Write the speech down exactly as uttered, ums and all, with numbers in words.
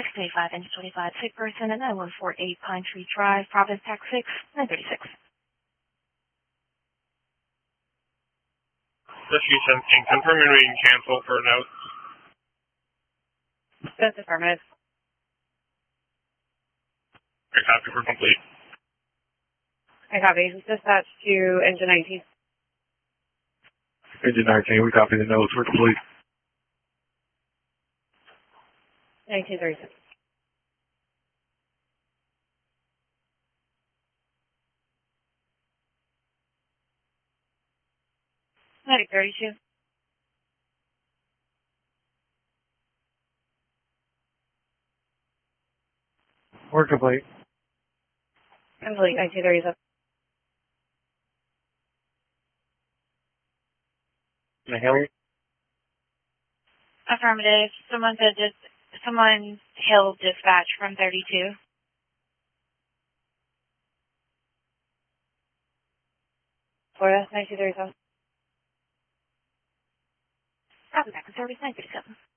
twenty-five inch twenty-five sick person at nine one four eight Pine Tree Drive, Providence, Tax six, nine thirty-six. Rescue seventeen, confirming reading cancel for notes. That's affirmative. I copy for complete. I copy. Dispatch to engine nineteen. Engine nineteen, we copy the notes. We're complete. nineteen thirty-six. nineteen thirty-two. We're complete. Complete. nineteen thirty-seven. Can I help you? Affirmative. Someone said just, someone hailed dispatch from thirty-two. Florida, nineteen thirty-seven. Copy back to service nine thirty-seven.